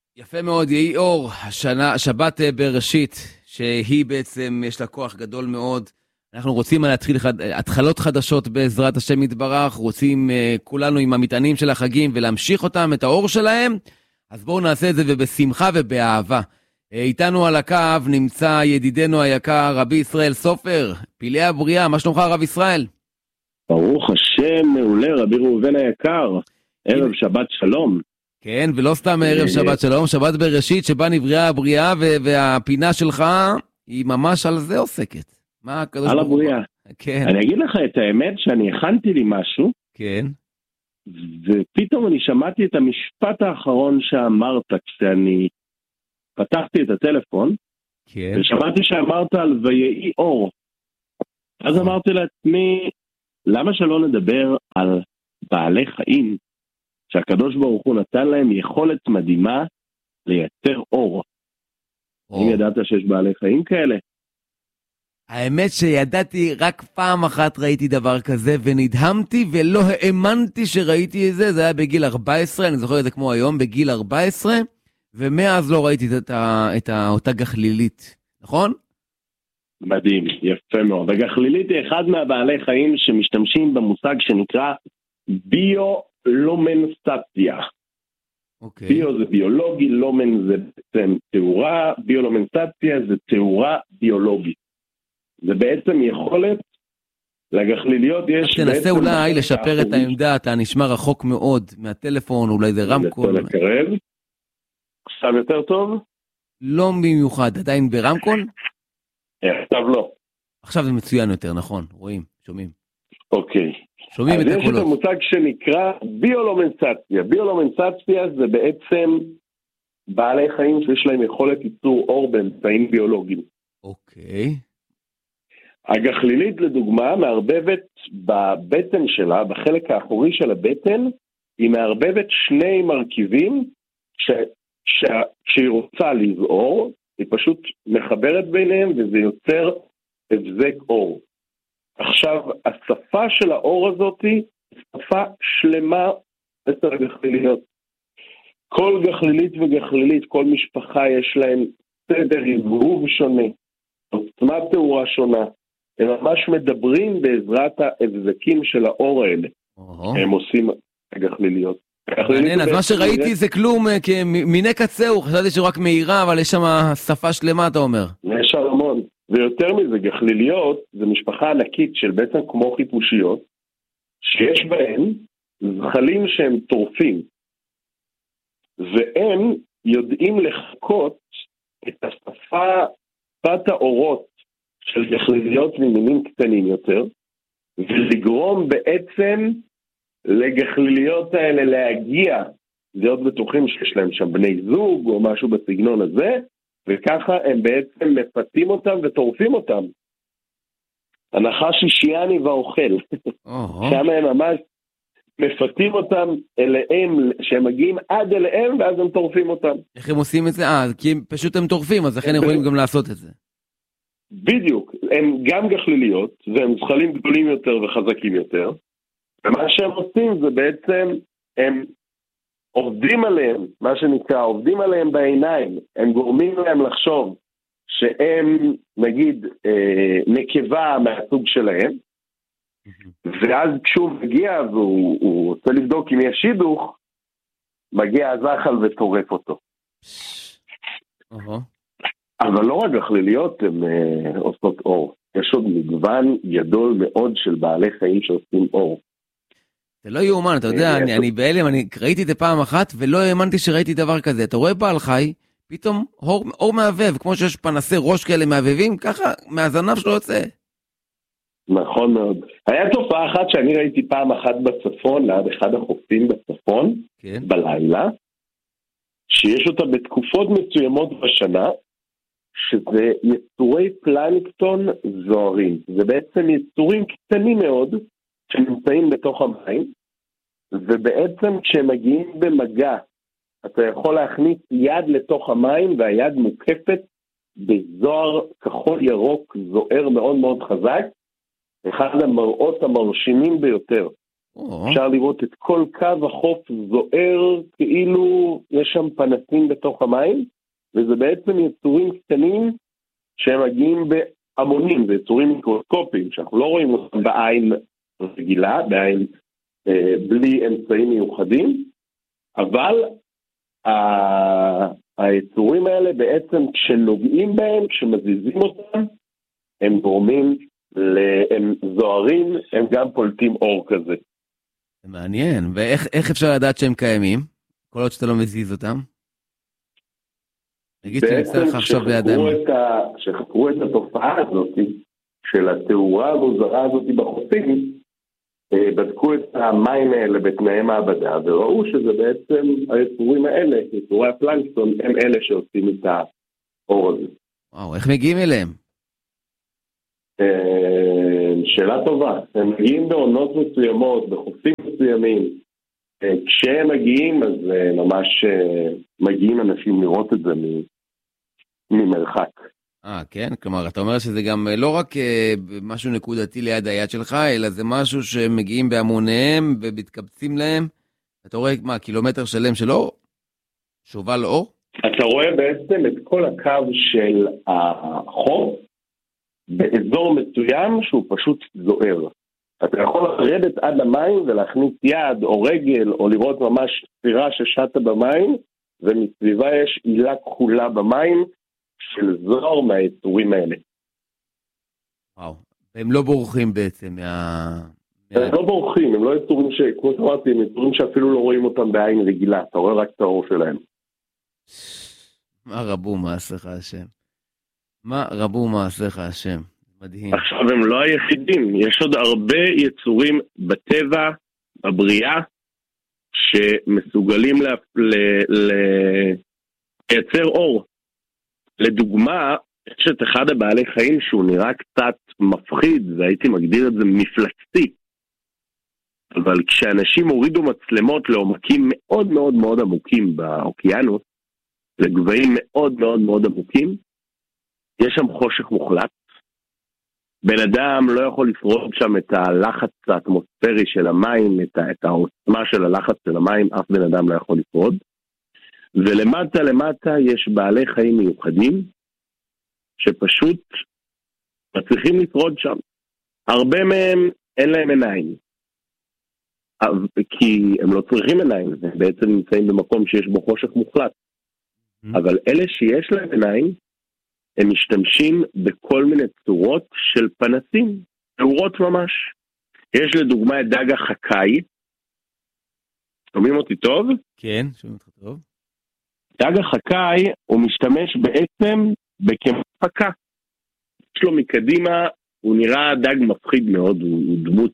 יפה מאוד, יהי אור, שבת בראשית, שהיא בעצם, יש לה כוח גדול מאוד. אנחנו רוצים להתחיל התחלות חדשות בעזרת השם יתברך, רוצים כולנו עם המטענים של החגים ולהמשיך אותם, את האור שלהם, אז בואו נעשה את זה ובשמחה ובאהבה. איתנו על הקו נמצא ידידנו היקר, רבי ישראל סופר, פילי הבריאה, מה שלומך רב ישראל? ברוך השם, מעולה, רבי ראובן היקר, ערב שבת שלום. כן, ולא סתם ערב שבת שלום, שבת בראשית שבה נבראה הבריאה, והפינה שלך היא ממש על זה עוסקת. מה הקדוש על הבריאה. כן. אני אגיד לך את האמת שאני הכנתי לי משהו, כן. ופתאום אני שמעתי את המשפט האחרון שאמרת כשאני פתחתי את הטלפון, כן. ושמעתי שאמרת על ויהי אור. אז אמרתי לעצמי, למה שלא נדבר על בעלי חיים, שהקדוש ברוך הוא נתן להם יכולת מדהימה לייצר אור. אם ידעת שיש בעלי חיים כאלה? האמת שידעתי, רק פעם אחת ראיתי דבר כזה, ונדהמתי ולא האמנתי שראיתי את זה, זה היה בגיל 14, אני זוכר את זה כמו היום, בגיל 14, ומאז לא ראיתי אותה גחלילית, נכון? מדהים, יפה מאוד. הגחלילית היא אחד מהבעלי חיים שמשתמשים במושג שנקרא ביולומנסציה. אוקיי. ביו זה ביולוגי, לומן זה בעצם תאורה, ביולומנסציה זה תאורה ביולוגית. זה בעצם יכולת לגחליליות יש... תנסה אולי לשפר את העמדה, אתה נשמע רחוק מאוד מהטלפון, אולי זה רמקול. זה לקרב. עכשיו יותר טוב? לא במיוחד, עדיין ברמקול? עכשיו לא. עכשיו זה מצוין יותר, נכון, רואים, שומעים. אוקיי. שומעים את הקולות. אז יש את המושג שנקרא ביולומנסציה. ביולומנסציה זה בעצם בעלי חיים שיש להם יכולת ייצור אור באמצעים ביולוגיים. אוקיי. הגחלילית לדוגמה מערבבת בבטן שלה, בחלק האחורי של הבטן, היא מערבבת שני מרכיבים כשהיא רוצה לזעור, היא פשוט מחברת ביניהם וזה יוצר הבזק אור. עכשיו, השפה של האור הזאת היא שפה שלמה אצל הגחליליות. כל גחלילית וגחלילית, כל משפחה יש להם סדר עיבוב שונה, עוצמת תאורה שונה. הם ממש מדברים בעזרת ההבזקים של האור האלה. הם עושים הגחליליות. מעניין, אז מה שראיתי זה כלום, מיני קצהו, חשבתי שרק מהירה, אבל יש שם שפה שלמה, אתה אומר. יש המון. ויותר מזה, גחליליות זה משפחה ענקית של בעצם כמו חיפושיות, שיש בהן זחלים שהם טורפים, והם יודעים לחכות את שפת האורות של גחליליות ממינים קטנים יותר, ולגרום בעצם לגחליליות האלה להגיע, להיות בטוחים שיש להם שם בני זוג או משהו בסגנון הזה, וככה הם בעצם מפתים אותם וטורפים אותם. הנחש שישיאני ואוכל. שם הם ממש מפתים אותם אליהם, שהם מגיעים עד אליהם ואז הם טורפים אותם. איך הם עושים את זה? כי פשוט הם טורפים, אז לכן הם יכולים גם לעשות את זה. בדיוק, הם גם גחליליות, והם זחלים גדולים יותר וחזקים יותר, ומה שהם עושים זה בעצם, הם עובדים עליהם, מה שנקרא, עובדים עליהם בעיניים, הם גורמים להם לחשוב שהם, נגיד, נקבה מהסוג שלהם, ואז כשהוא מגיע והוא רוצה לבדוק אם יש שידוך, מגיע הזחל וטורף אותו. אבל לא רק גחליליות הן עושות אור, יש עוד מגוון גדול מאוד של בעלי חיים שעושים אור. זה לא יאומן, אתה יודע, אני בהלם, אני ראיתי את זה פעם אחת, ולא האמנתי שראיתי דבר כזה. אתה רואה בעל חי, פתאום אור מעבב, כמו שיש פנסי ראש כאלה מעבבים, ככה מהזנב שלו יוצא. נכון מאוד. היה תופעה אחת שאני ראיתי פעם אחת בצפון, ליד אחד החופים בצפון, כן. בלילה, שיש אותה בתקופות מסוימות בשנה, שזה יצורי פלנקטון זוהרים. זה בעצם יצורים קטנים מאוד, שנמצאים בתוך המים, ובעצם כשהם מגיעים במגע, אתה יכול להכניס יד לתוך המים, והיד מוקפת בזוהר כחול ירוק זוהר מאוד מאוד חזק, אחד המראות המרשימים ביותר. אפשר לראות את כל קו החוף זוהר, כאילו יש שם פנסים בתוך המים, וזה בעצם יצורים קטנים שהם מגיעים בהמונים, זה יצורים מיקרוסקופיים, שאנחנו לא רואים אותם בעין רגילה, בעין בלי אמצעים מיוחדים, אבל היצורים האלה בעצם כשנוגעים בהם, כשמזיזים אותם, הם גורמים, הם זוהרים, הם גם פולטים אור כזה. זה מעניין, ואיך אפשר לדעת שהם קיימים? כל עוד שאתה לא מזיז אותם? נגיד שנמצא לך עכשיו בידיים. כשחקרו את התופעה הזאת, של התאורה המוזרה הזאת בחופים, בדקו את המים האלה בתנאי מעבדה, וראו שזה בעצם היצורים האלה, יצורי הפלנקטון, הם אלה שעושים את האור הזה. וואו, איך מגיעים אליהם? שאלה טובה. הם מגיעים בעונות מסוימות, בחופים מסוימים. כשהם מגיעים, אז ממש מגיעים אנשים לראות את זה ממרחק. כן? כלומר, אתה אומר שזה גם לא רק משהו נקודתי ליד היד שלך, אלא זה משהו שמגיעים בהמוניהם ומתקבצים להם. אתה רואה, קילומטר שלם של אור? שובל אור? אתה רואה בעצם את כל הקו של החוף, באזור מסוים שהוא פשוט זוהר. אתה יכול לרדת עד למים ולהכניס יד או רגל או לראות ממש ספירה ששטה במים, ומסביבה יש עילה כחולה במים של זוהר מהיצורים האלה. וואו, הם לא בורחים בעצם הם לא בורחים, הם לא יצורים כמו שאמרתי, הם יצורים שאפילו לא רואים אותם בעין רגילה, אתה רואה רק את האור שלהם. מה רבו מעשיך השם? מה רבו מעשיך השם? מדהים. עכשיו הם לא היחידים, יש עוד הרבה יצורים בטבע, בבריאה, שמסוגלים לייצר אור. לדוגמה, יש את אחד הבעלי חיים שהוא נראה קצת מפחיד, והייתי מגדיר את זה מפלצתי. אבל כשאנשים הורידו מצלמות לעומקים מאוד מאוד מאוד עמוקים באוקיינוס, לגבהים מאוד מאוד מאוד עמוקים, יש שם חושך מוחלט. בן אדם לא יכול לפרוד שם את הלחץ האטמוספרי של המים, את העוצמה של הלחץ של המים, אף בן אדם לא יכול לפרוד. ולמטה יש בעלי חיים מיוחדים, שפשוט מצליחים לפרוד שם. הרבה מהם אין להם עיניים, כי הם לא צריכים עיניים, הם בעצם נמצאים במקום שיש בו חושך מוחלט. אבל אלה שיש להם עיניים, הם משתמשים בכל מיני צורות של פנסים, תאורות ממש. יש לדוגמה את דג החקאי. שומעים אותי טוב? כן, שומעים אותך טוב. דג החקאי הוא משתמש בעצם בכמפקה. יש לו מקדימה, הוא נראה דג מפחיד מאוד, הוא דמות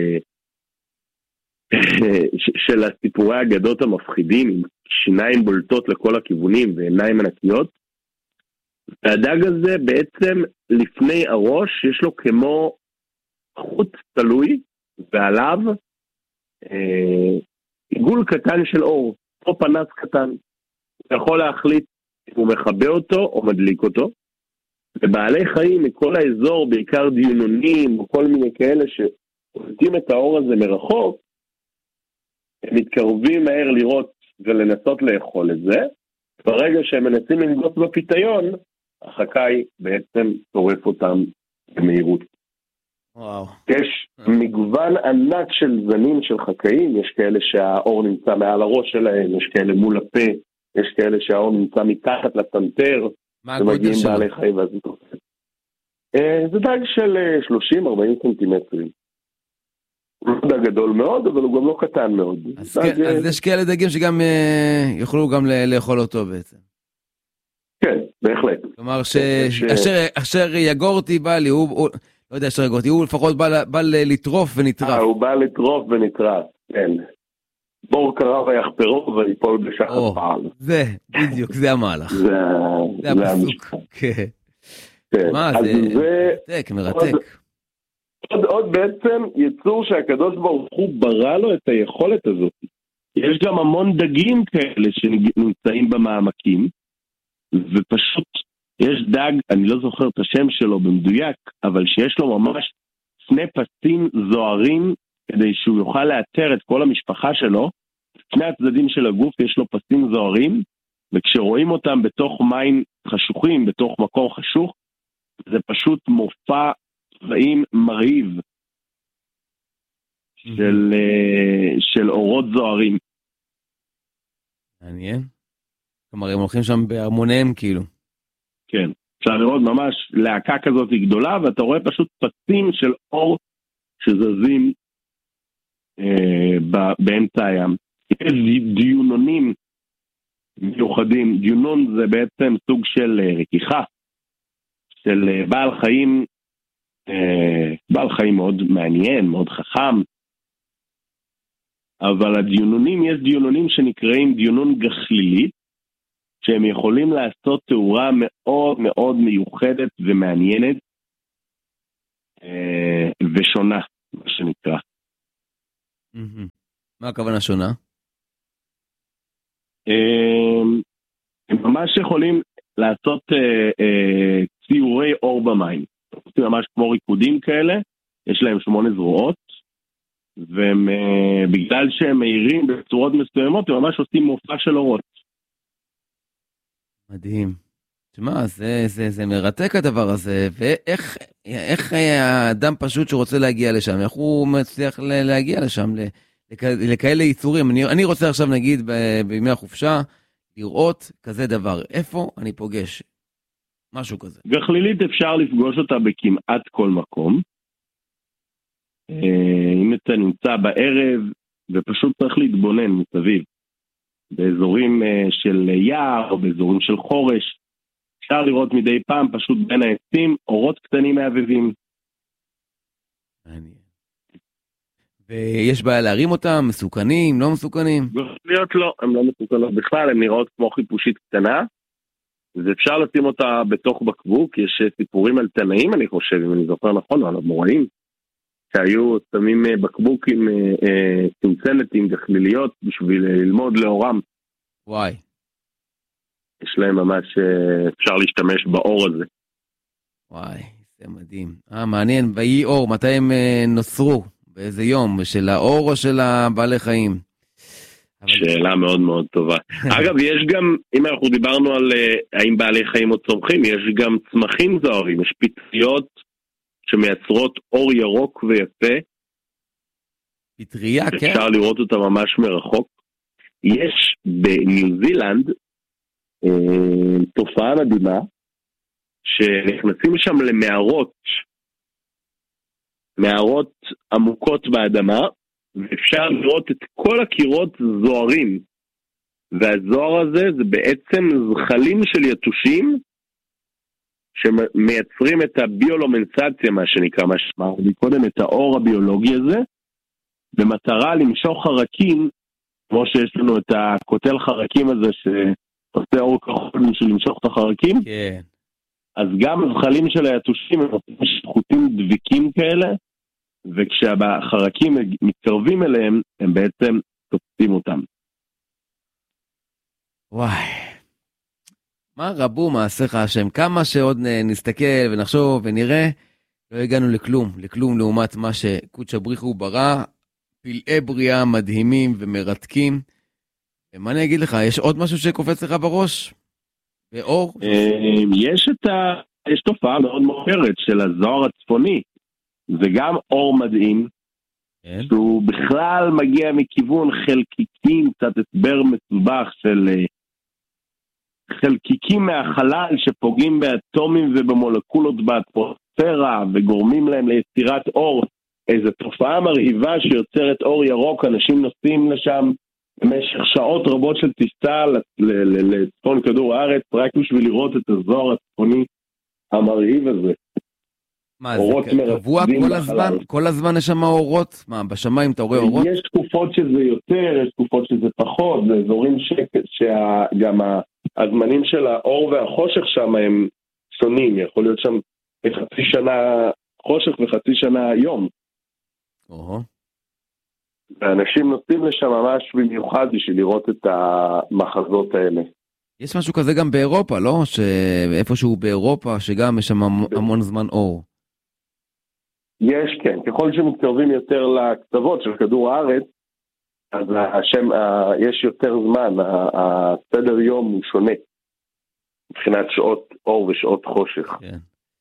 של הסיפורי האגדות המפחידים, עם שיניים בולטות לכל הכיוונים ועיניים ענקיות. והדג הזה בעצם לפני הראש יש לו כמו חוט תלוי, ועליו עיגול קטן של אור, או פנס קטן. הוא יכול להחליט אם הוא מכבה אותו או מדליק אותו. ובעלי חיים מכל האזור, בעיקר דיונונים או כל מיני כאלה שעושים את האור הזה מרחוק, הם מתקרבים מהר לראות ולנסות לאכול את זה. ברגע שהם מנסים לנגוס בפיתיון, החקאי בעצם טורף אותם במהירות. וואו. יש מגוון ענק של זנים של חקאים, יש כאלה שהאור נמצא מעל הראש שלהם, יש כאלה מול הפה, יש כאלה שהאור נמצא מתחת לטנטר, מה הגודל שלו? בעלי חיים ואז מתרופף. זה דג של 30-40 סנטימטרים. הוא לא דג גדול מאוד, אבל הוא גם לא קטן מאוד. אז יש כאלה דגים שגם יוכלו גם לאכול אותו בעצם. כן, בהחלט. כלומר, אשר יגורתי בא לי, הוא לא יודע אשר יגורתי, הוא לפחות בא לטרוף ונטרף. הוא בא לטרוף ונטרף, כן. בור קרב ויחפרו ויפול בשחת פעל. זה, בדיוק, זה המהלך. זה הפסוק. כן. מה, זה מרתק. עוד בעצם יצור שהקדוש ברוך הוא ברא לו את היכולת הזאת. יש גם המון דגים כאלה שנמצאים במעמקים, ופשוט יש דג, אני לא זוכר את השם שלו במדויק, אבל שיש לו ממש שני פסים זוהרים כדי שהוא יוכל לאתר את כל המשפחה שלו, שני הצדדים של הגוף יש לו פסים זוהרים, וכשרואים אותם בתוך מים חשוכים, בתוך מקום חשוך, זה פשוט מופע צבעים מרהיב של אורות זוהרים. מעניין. כלומר, הם הולכים שם בהרמוניהם כאילו. כן, אפשר לראות ממש להקה כזאת גדולה, ואתה רואה פשוט פסים של אור שזזים באמצע הים. יש דיונונים מיוחדים. דיונון זה בעצם סוג של רכיכה של בעל חיים מאוד מעניין, מאוד חכם, אבל הדיונונים, יש דיונונים שנקראים דיונון גחלילית, שהם יכולים לעשות תאורה מאוד מאוד מיוחדת ומעניינת ושונה, מה שנקרא. מה הכוונה שונה? הם ממש יכולים לעשות ציורי אור במים. ממש כמו ריקודים כאלה, יש להם 8 זרועות, והם, בגלל שהם מהירים בצורות מסוימות, הם ממש עושים מופע של אורות. מדהים. תשמע, זה מרתק הדבר הזה, ואיך האדם פשוט שרוצה להגיע לשם, איך הוא מצליח להגיע לשם, לכאלה ייצורים. אני רוצה עכשיו, נגיד, בימי החופשה, לראות כזה דבר. איפה אני פוגש? משהו כזה. גחלילית אפשר לפגוש אותה בכמעט כל מקום. אם אתה נמצא בערב, ופשוט צריך להתבונן מסביב. באזורים של יער, או באזורים של חורש, אפשר לראות מדי פעם פשוט בין העצים, אורות קטנים מהבהבים. מעניין. ויש בעיה להרים אותם, מסוכנים, לא מסוכנים? גחליליות לא, הן לא מסוכנות בכלל, הן נראות כמו חיפושית קטנה, ואפשר לשים אותה בתוך בקבוק. יש סיפורים על תנאים, אני חושב, אם אני זוכר נכון, על המוראים, שהיו שמים בקבוק עם צנצנת עם גחליליות בשביל ללמוד לאורם. וואי. יש להם ממש, אפשר להשתמש באור הזה. וואי, זה מדהים. מעניין, ויהי אור, מתי הם נוצרו? באיזה יום? של האור או של הבעלי חיים? שאלה מאוד מאוד טובה. אגב, יש גם, אם אנחנו דיברנו על האם בעלי חיים או צומחים, יש גם צמחים זוהרים, יש פטריות שמייצרות אור ירוק ויפה. פטריה, כן. אפשר לראות אותה ממש מרחוק. יש בניו זילנד תופעה מדהימה, שנכנסים שם למערות עמוקות באדמה, ואפשר לראות את כל הקירות זוהרים, והזוהר הזה זה בעצם זחלים של יתושים שמייצרים את הביולומנסציה, מה שנקרא, מה שאמרתי קודם, את האור הביולוגי הזה, במטרה למשוך חרקים, כמו שיש לנו את הקוטל חרקים הזה שעושה אור כחול בשביל למשוך את החרקים. כן. אז גם הזחלים של היתושים הם עושים חוטים דביקים כאלה, וכשהחרקים מתקרבים אליהם, הם בעצם תופסים אותם. וואי. מה רבו מעשיך השם? כמה שעוד נסתכל ונחשוב ונראה, לא הגענו לכלום לעומת מה שקודש בריחו ברא, פלאי בריאה מדהימים ומרתקים. ומה אני אגיד לך, יש עוד משהו שקופץ לך בראש? ואור? יש תופעה מאוד מוכרת של הזוהר הצפוני, זה גם אור מדהים, שהוא בכלל מגיע מכיוון חלקיקים, קצת הסבר מסובך של חלקיקים מהחלל שפוגעים באטומים ובמולקולות באטמוספירה וגורמים להם ליצירת אור. איזו תופעה מרהיבה שיוצרת אור ירוק, אנשים נוסעים לשם במשך שעות רבות של טיסה לצפון כדור הארץ רק בשביל לראות את הזוהר הצפוני המרהיב הזה. מה, זה קבוע כל הזמן? כל הזמן יש שם אורות? מה, בשמיים אתה רואה אורות? יש תקופות שזה יותר, יש תקופות שזה פחות, זה אזורים שגם הזמנים של האור והחושך שם הם שונים, יכול להיות שם חצי שנה חושך וחצי שנה יום. ואנשים נוסעים לשם ממש במיוחד בשביל לראות את המחזות האלה. יש משהו כזה גם באירופה, לא? שאיפשהו באירופה שגם יש שם המון זמן אור. יש, כן, ככל שמתקרבים יותר לקצוות של כדור הארץ, אז יש יותר זמן, הסדר יום הוא שונה, מבחינת שעות אור ושעות חושך. כן.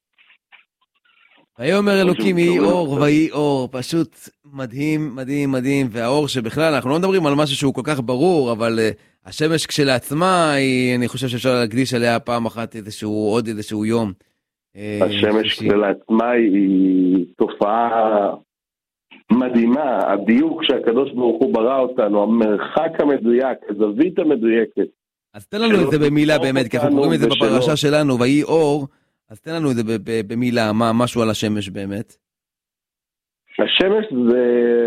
ויאמר אלוקים יהי אור ויהי אור, פשוט מדהים, מדהים, מדהים, והאור שבכלל, אנחנו לא מדברים על משהו שהוא כל כך ברור, אבל השמש כשלעצמה, אני חושב שאפשר להקדיש עליה פעם אחת עוד איזשהו יום. השמש כשלעצמה היא תופעה מדהימה, הדיוק שהקדוש ברוך הוא ברא אותנו, המרחק המדויק, הזווית המדויקת. אז תן לנו את זה במילה באמת, כי אנחנו קוראים את זה בפרשה שלנו, ויהי אור, אז תן לנו את זה במילה, משהו על השמש באמת. השמש זה...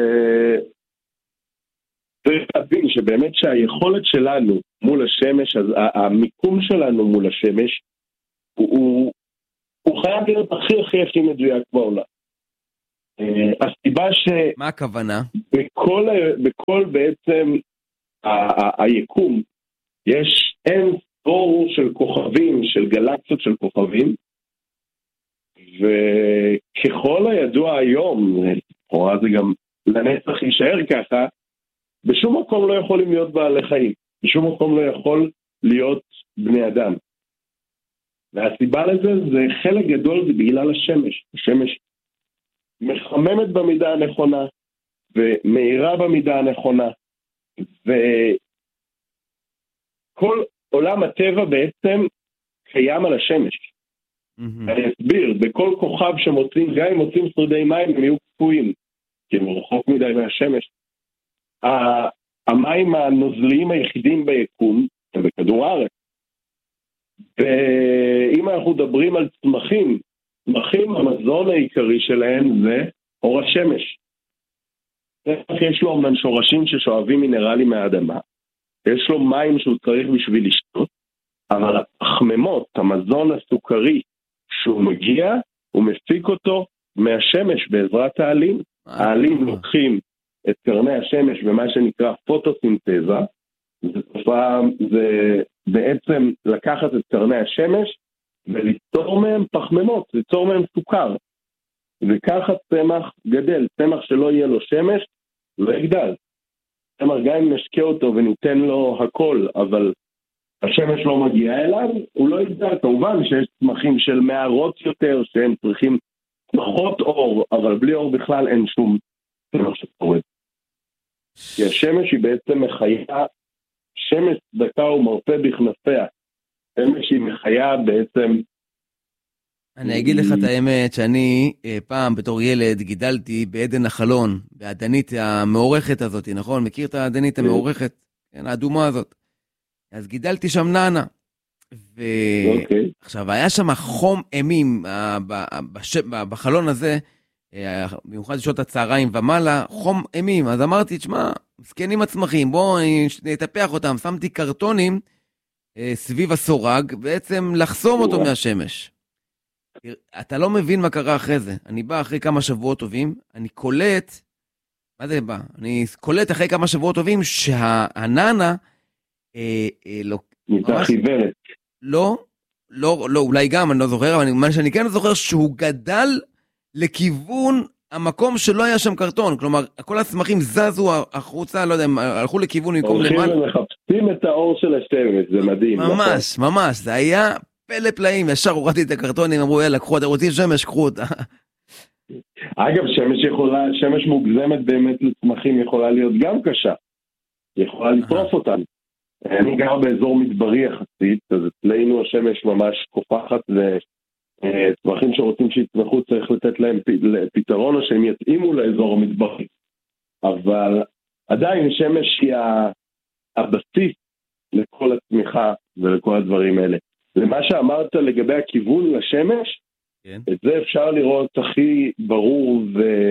צריך להבין שבאמת שהיכולת שלנו מול השמש, המיקום שלנו מול השמש, הוא חייב להיות הכי מדויק בעולם. הסיבה מה הכוונה? בכל בעצם היקום, יש אין ספור של כוכבים, של גלקסיות של כוכבים, וככל הידוע היום, או זה גם לנצח יישאר ככה, בשום מקום לא יכולים להיות בעלי חיים, בשום מקום לא יכול להיות בני אדם. והסיבה לזה זה חלק גדול זה בגלל השמש. השמש מחממת במידה הנכונה, ומאירה במידה הנכונה, וכל עולם הטבע בעצם קיים על השמש. אני אסביר, בכל כוכב שמוצאים, גם אם מוצאים שרידי מים, הם יהיו קפואים, כי הם רחוק מדי מהשמש. המים הנוזליים היחידים ביקום הם בכדור הארץ. ואם אנחנו מדברים על צמחים, המזון העיקרי שלהם זה אור השמש. יש לו אומנם שורשים ששואבים מינרלים מהאדמה, יש לו מים שהוא צריך בשביל לשתות, אבל הפחמימות, המזון הסוכרי שהוא מגיע, הוא מפיק אותו מהשמש בעזרת העלים. העלים לוקחים את קרני השמש במה שנקרא פוטוסינתזה, זה בעצם לקחת את קרני השמש וליצור מהם פחמימות, ליצור מהם סוכר, וככה צמח גדל. צמח שלא יהיה לו שמש לא יגדל. צמח גם אם נשקה אותו וניתן לו הכל, אבל השמש לא מגיעה אליו, הוא לא יגדל. כמובן שיש צמחים של מערות יותר שהם צריכים פחות אור, אבל בלי אור בכלל אין שום צמח שקורה. כי השמש היא בעצם מחיה, שמש צדקה ומרפא בכנפיה. שמש היא מחיה בעצם... אני אגיד לך את האמת שאני פעם בתור ילד גידלתי בעדן החלון, בעדנית המעורכת הזאת, נכון? מכיר את העדנית המעורכת? כן, האדומה הזאת. אז גידלתי שם נענה. ועכשיו היה שם חום אימים בחלון הזה, במיוחד שעות הצהריים ומעלה, חום אימים. אז אמרתי, תשמע, מסכנים הצמחים, בואו נטפח אותם. שמתי קרטונים סביב הסורג, בעצם לחסום אותו מהשמש. אתה לא מבין מה קרה אחרי זה. אני בא אחרי כמה שבועות טובים, אני קולט, מה זה בא? אני קולט אחרי כמה שבועות טובים שהנענה נהייתה חיוורת. לא, אולי גם, אני לא זוכר, אבל מה שאני כן זוכר שהוא גדל לכיוון המקום שלא היה שם קרטון. כלומר, כל הצמחים זזו החוצה, לא יודע, הלכו לכיוון מקום למעלה. הולכים ומחפשים את האור של השמש, זה מדהים. ממש, זה היה פלא פלאים. ישר הורדתי את הקרטונים, אמרו, יאללה, קחו, אתם רוצים שמש, קחו אותה. אגב, שמש מוגזמת באמת לצמחים יכולה להיות גם קשה. יכולה לטרוף אותם. אני גר באזור מדברי יחסית, אז אצלנו השמש ממש קופחת, וצמחים שרוצים שיצמחו צריך לתת להם פתרון, או שהם יתאימו לאזור המדברי. אבל עדיין שמש היא הבסיס לכל הצמיחה ולכל הדברים האלה. למה שאמרת לגבי הכיוון לשמש, כן. את זה אפשר לראות הכי ברור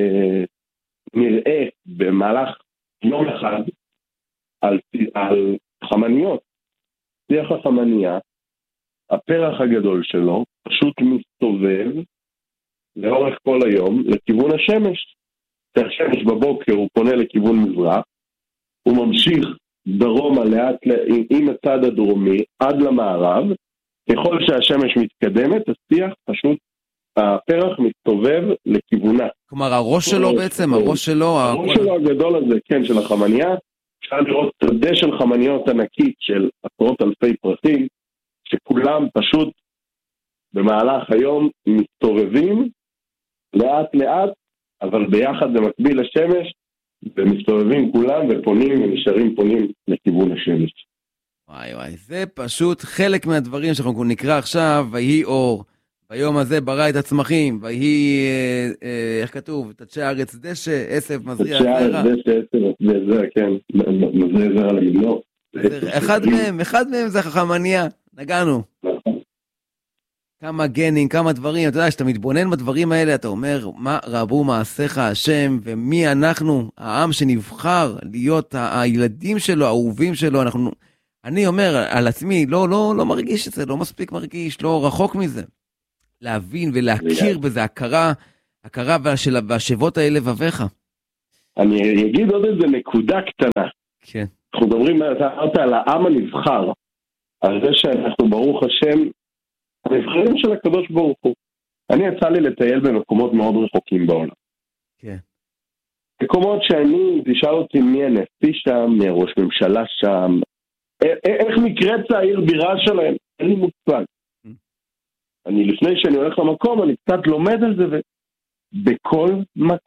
ונראה במהלך יום אחד על חמניות. שיח החמניה, הפרח הגדול שלו, פשוט מסתובב לאורך כל היום לכיוון השמש. השמש בבוקר הוא פונה לכיוון מזרח, הוא ממשיך דרומה לאט עם הצד הדרומי עד למערב. ככל שהשמש מתקדמת, השיח פשוט הפרח מסתובב לכיוונה. כלומר, הראש שלו בעצם, הראש שלו... הראש שלו הגדול הזה, כן, של החמניה, אפשר לראות שדה של חמניות ענקית של עשרות אלפי פרחים, שכולם פשוט במהלך היום מסתובבים לאט לאט, אבל ביחד במקביל לשמש, ומסתובבים כולם ופונים ונשארים פונים לכיוון השמש. וואי וואי, זה פשוט חלק מהדברים שאנחנו נקרא עכשיו, ויהי אור, ביום הזה ברא את הצמחים, ויהי, איך כתוב, תדשא הארץ דשא, עשב מזריע זרע. תדשא הארץ דשא, עשב מזריע, כן, מזריע זרע למדלו. אחד מהם זה החמניה, נגענו. כמה גנים, כמה דברים, אתה יודע, שאתה מתבונן בדברים האלה, אתה אומר, מה רבו מעשיך השם, ומי אנחנו, העם שנבחר להיות הילדים שלו, האהובים שלו, אני אומר על עצמי, לא מרגיש את זה, לא מספיק מרגיש, לא רחוק מזה. להבין ולהכיר בזה, הכרה והשבות האלה לבביך. אני אגיד עוד איזה נקודה קטנה. כן. אנחנו מדברים, אתה אמרת על העם הנבחר, על זה שאנחנו ברוך השם, הנבחרים של הקדוש ברוך הוא. אני יצא לי לטייל במקומות מאוד רחוקים בעולם. כן. מקומות שאני, תשאל אותי מי הנשיא שם, מי ראש ממשלה שם, איך נקראת העיר בירה שלהם, אין לי מושג. אני לפני שאני הולך למקום, אני קצת לומד על זה, ובכל מקום